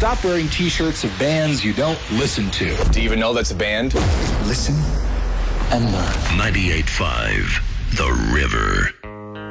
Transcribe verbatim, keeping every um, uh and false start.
Stop wearing t-shirts of bands you don't listen to. Do you even know that's a band? Listen and learn. ninety-eight point five The River.